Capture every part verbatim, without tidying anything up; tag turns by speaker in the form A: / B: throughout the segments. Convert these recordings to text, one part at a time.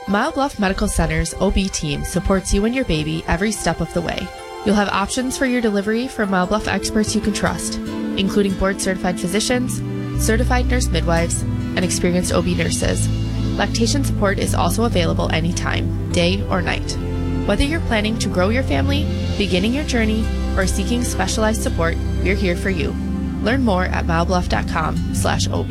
A: Mile Bluff Medical Center's O B team supports you and your baby every step of the way. You'll have options for your delivery from Mile Bluff experts you can trust, including board-certified physicians, certified nurse midwives, and experienced O B nurses. Lactation support is also available anytime, day or night. Whether you're planning to grow your family, beginning your journey, or seeking specialized support, we're here for you. Learn more at milebluff.com slash OB.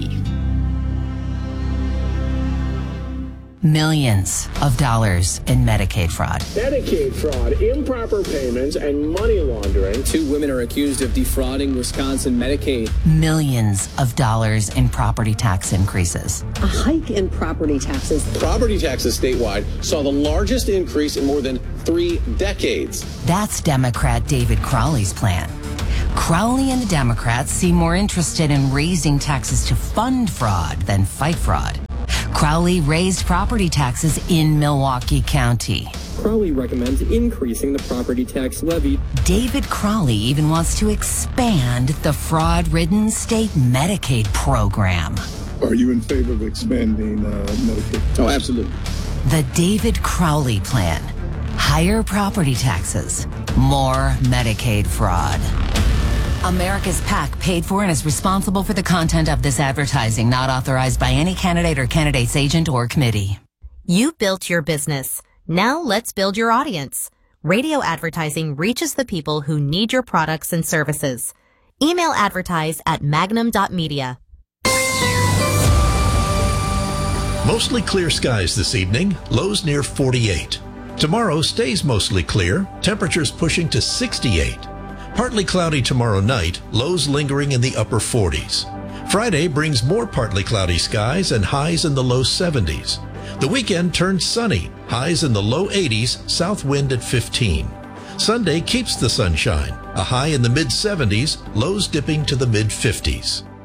B: Millions of dollars in Medicaid fraud.
C: Medicaid fraud, improper payments, and money laundering.
D: Two women are accused of defrauding Wisconsin Medicaid.
B: Millions of dollars in property tax increases.
E: A hike in property taxes.
F: Property taxes statewide saw the largest increase in more than three decades.
B: That's Democrat David Crowley's plan. Crowley and the Democrats seem more interested in raising taxes to fund fraud than fight fraud. Crowley raised property taxes in Milwaukee County.
D: Crowley recommends increasing the property tax levy.
B: David Crowley even wants to expand the fraud-ridden state Medicaid program.
G: Are you in favor of expanding uh, Medicaid?
F: Oh, absolutely.
B: The David Crowley plan. Higher property taxes, more Medicaid fraud. America's PAC paid for and is responsible for the content of this advertising, not authorized by any candidate or candidate's agent or committee.
H: You built your business. Now let's build your audience. Radio advertising reaches the people who need your products and services. Email advertise at magnum dot media.
I: Mostly clear skies this evening, lows near forty-eight. Tomorrow stays mostly clear, temperatures pushing to sixty-eight. Partly cloudy tomorrow night, lows lingering in the upper forties. Friday brings more partly cloudy skies and highs in the low seventies. The weekend turns sunny, highs in the low eighties, south wind at fifteen. Sunday keeps the sunshine, a high in the mid seventies, lows dipping to the mid fifties.